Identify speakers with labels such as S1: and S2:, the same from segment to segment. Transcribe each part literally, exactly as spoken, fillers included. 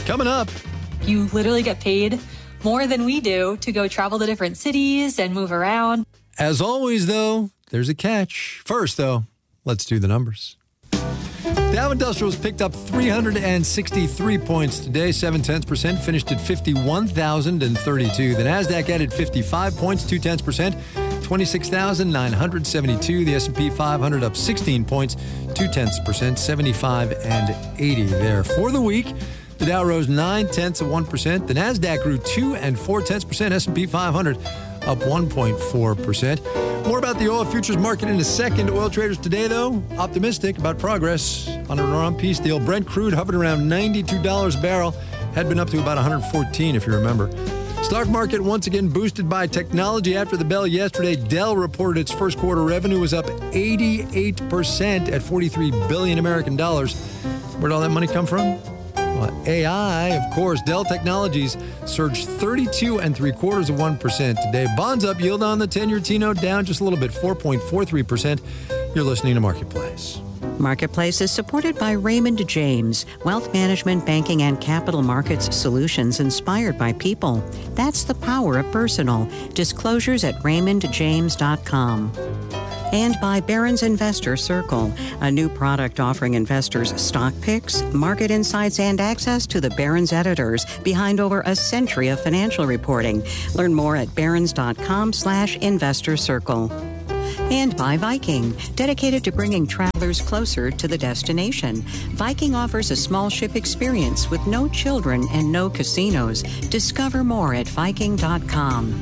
S1: Coming up.
S2: You literally get paid more than we do to go travel to different cities and move around.
S1: As always, though, there's a catch. First, though, let's do the numbers. Dow Industrials picked up three hundred sixty-three points today, seven tenths percent, finished at fifty-one thousand thirty-two. The Nasdaq added fifty-five points, two tenths percent, twenty-six thousand nine hundred seventy-two. The S and P five hundred up sixteen points, two tenths percent, seventy-five and eighty there. For the week, the Dow rose nine tenths of one percent. The Nasdaq grew two and four tenths percent. S and P five hundred up one point four percent. More about the oil futures market in a second. Oil traders today, though, optimistic about progress on an Iran peace deal. Brent crude hovered around ninety-two dollars a barrel. Had been up to about one hundred fourteen, if you remember. Stock market once again boosted by technology. After the bell yesterday, Dell reported its first quarter revenue was up eighty-eight percent at forty-three billion American dollars. Where'd all that money come from? Well, A I, of course. Dell Technologies surged thirty-two and three quarters of one percent today. Bonds up, yield on the ten-year T-note down just a little bit, four point four three percent. You're listening to Marketplace.
S3: Marketplace is supported by Raymond James, wealth management, banking, and capital markets solutions inspired by people. That's the power of personal. Disclosures at raymond james dot com. And by Barron's Investor Circle, a new product offering investors stock picks, market insights, and access to the Barron's editors behind over a century of financial reporting. Learn more at barrons dot com slash investor circle. And by Viking, dedicated to bringing travelers closer to the destination. Viking offers a small ship experience with no children and no casinos. Discover more at viking dot com.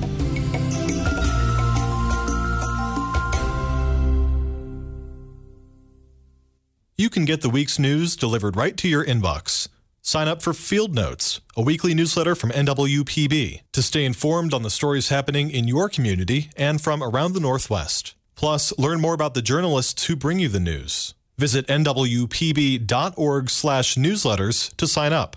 S4: You can get the week's news delivered right to your inbox. Sign up for Field Notes, a weekly newsletter from N W P B, to stay informed on the stories happening in your community and from around the Northwest. Plus, learn more about the journalists who bring you the news. Visit N W P B dot org slash newsletters to sign up.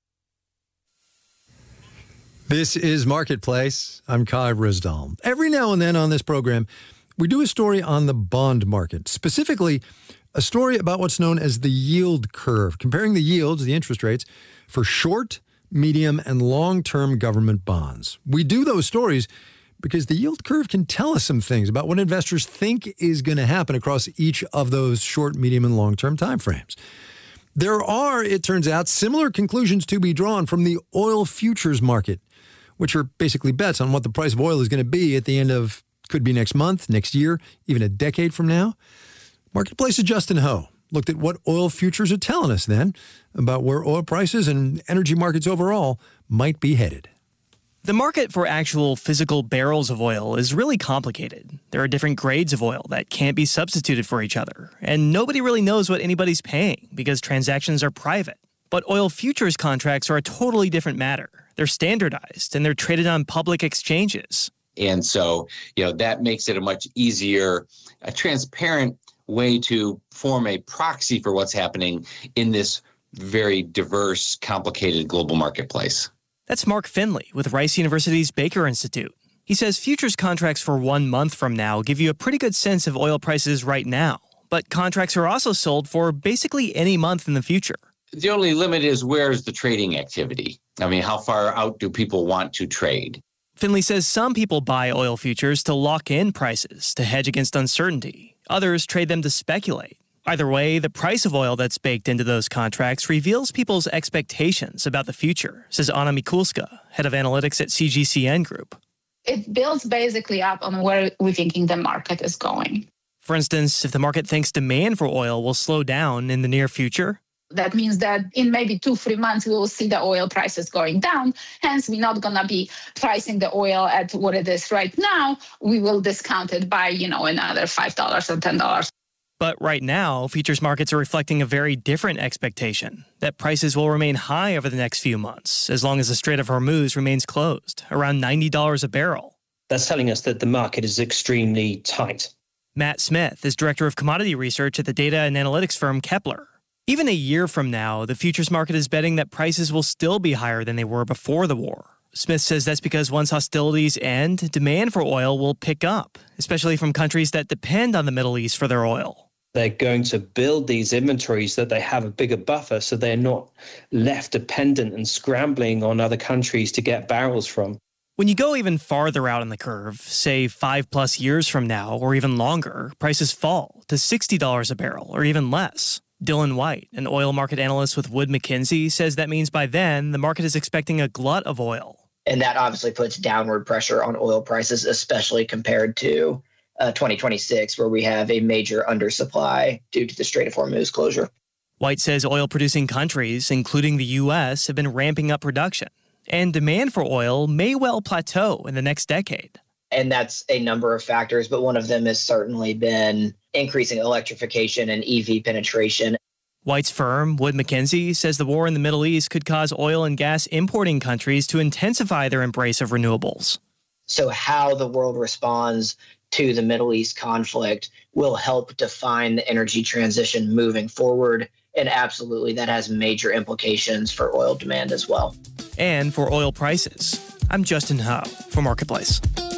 S1: This is Marketplace. I'm Kai Risdal. Every now and then on this program, we do a story on the bond market, specifically a story about what's known as the yield curve, comparing the yields, the interest rates, for short, medium, and long-term government bonds. We do those stories because the yield curve can tell us some things about what investors think is going to happen across each of those short, medium, and long-term timeframes. There are, it turns out, similar conclusions to be drawn from the oil futures market, which are basically bets on what the price of oil is going to be at the end of, could be next month, next year, even a decade from now. Marketplace's Justin Ho looked at what oil futures are telling us then about where oil prices and energy markets overall might be headed.
S5: The market for actual physical barrels of oil is really complicated. There are different grades of oil that can't be substituted for each other, and nobody really knows what anybody's paying because transactions are private. But oil futures contracts are a totally different matter. They're standardized, and they're traded on public exchanges.
S6: And so, you know, that makes it a much easier, a transparent way to form a proxy for what's happening in this very diverse, complicated global marketplace.
S5: That's Mark Finley with Rice University's Baker Institute. He says futures contracts for one month from now give you a pretty good sense of oil prices right now, but contracts are also sold for basically any month in the future.
S6: The only limit is where's the trading activity? I mean, how far out do people want to trade?
S5: Finley says some people buy oil futures to lock in prices to hedge against uncertainty. Others trade them to speculate. Either way, the price of oil that's baked into those contracts reveals people's expectations about the future, says Anna Mikulska, head of analytics at C G C N Group.
S7: It builds basically up on where we're thinking the market is going.
S5: For instance, if the market thinks demand for oil will slow down in the near future,
S7: that means that in maybe two, three months, we will see the oil prices going down. Hence, we're not going to be pricing the oil at what it is right now. We will discount it by, you know, another five dollars or ten dollars.
S5: But right now, futures markets are reflecting a very different expectation, that prices will remain high over the next few months, as long as the Strait of Hormuz remains closed, around ninety dollars a barrel.
S8: That's telling us that the market is extremely tight.
S5: Matt Smith is director of commodity research at the data and analytics firm Kepler. Even a year from now, the futures market is betting that prices will still be higher than they were before the war. Smith says that's because once hostilities end, demand for oil will pick up, especially from countries that depend on the Middle East for their oil.
S8: They're going to build these inventories so that they have a bigger buffer so they're not left dependent and scrambling on other countries to get barrels from.
S5: When you go even farther out on the curve, say five plus years from now or even longer, prices fall to sixty dollars a barrel or even less. Dylan White, an oil market analyst with Wood Mackenzie, says that means by then the market is expecting a glut of oil.
S9: And that obviously puts downward pressure on oil prices, especially compared to uh, twenty twenty-six, where we have a major undersupply due to the Strait of Hormuz closure.
S5: White says oil-producing countries, including the U S, have been ramping up production, and demand for oil may well plateau in the next decade.
S9: And that's a number of factors, but one of them has certainly been increasing electrification and E V penetration.
S5: White's firm, Wood Mackenzie, says the war in the Middle East could cause oil and gas importing countries to intensify their embrace of renewables.
S9: So how the world responds to the Middle East conflict will help define the energy transition moving forward. And absolutely, that has major implications for oil demand as well.
S5: And for oil prices. I'm Justin Ho for Marketplace.